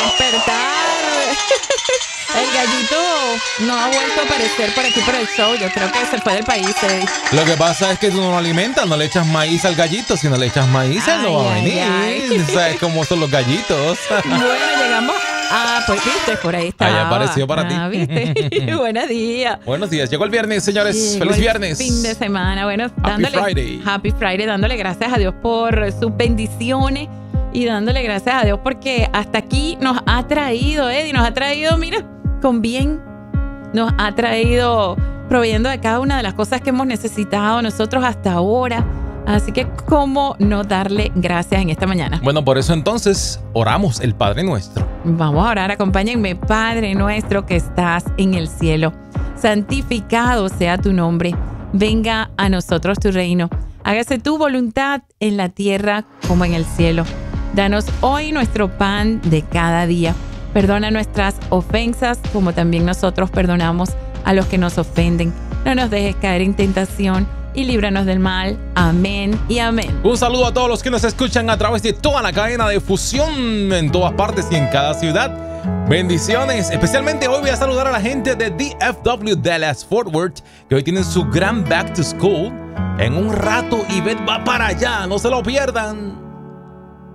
despertar. El gallito no ha vuelto a aparecer por aquí por el show. Yo creo que se fue del país, Eddie. Lo que pasa es que tú no lo alimentas, no le echas maíz al gallito. Si no le echas maíz, él no va a venir. ¿Sabes cómo son los gallitos? Bueno, llegamos. Pues viste, por ahí está. Ahí apareció para ti. ¿Viste? Buenos días. Buenos días. Llegó el viernes, señores. Llegó Feliz el viernes. Fin de semana. Bueno, Happy Friday, dándole gracias a Dios por sus bendiciones y dándole gracias a Dios porque hasta aquí nos ha traído, Eddie, nos ha traído, mira, con bien. Nos ha traído proveyendo de cada una de las cosas que hemos necesitado nosotros hasta ahora. Así que, ¿cómo no darle gracias en esta mañana? Bueno, por eso entonces oramos el Padre Nuestro. Vamos a orar, acompáñenme. Padre nuestro que estás en el cielo, santificado sea tu nombre. Venga a nosotros tu reino. Hágase tu voluntad en la tierra como en el cielo. Danos hoy nuestro pan de cada día. Perdona nuestras ofensas como también nosotros perdonamos a los que nos ofenden. No nos dejes caer en tentación y líbranos del mal. Amén y amén. Un saludo a todos los que nos escuchan a través de toda la cadena de fusión en todas partes y en cada ciudad. Bendiciones. Especialmente hoy voy a saludar a la gente de DFW Dallas Fort Worth, que hoy tienen su gran Back to School. En un rato Ivette va para allá, no se lo pierdan.